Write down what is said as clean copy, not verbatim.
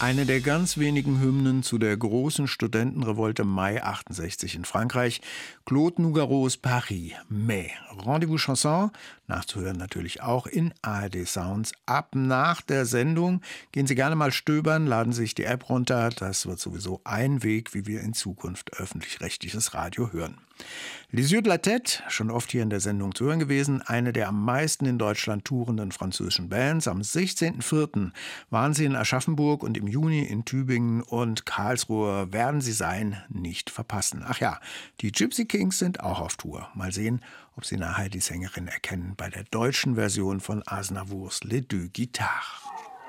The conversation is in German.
Eine der ganz wenigen Hymnen zu der großen Studentenrevolte Mai 68 in Frankreich. Claude Nougarods Paris, Mai. Rendezvous Chanson, nachzuhören natürlich auch in ARD Sounds. Ab nach der Sendung gehen Sie gerne mal stöbern, laden sich die App runter. Das wird sowieso ein Weg, wie wir in Zukunft öffentlich-rechtliches Radio hören. Les Yeux de la Tête, schon oft hier in der Sendung zu hören gewesen, eine der am meisten in Deutschland tourenden französischen Bands. Am 16.04. waren sie in Aschaffenburg und im Juni in Tübingen und Karlsruhe werden sie sein, nicht verpassen. Ach ja, die Gypsy Kings sind auch auf Tour. Mal sehen, ob sie nachher die Sängerin erkennen bei der deutschen Version von Aznavours Les Deux Guitares.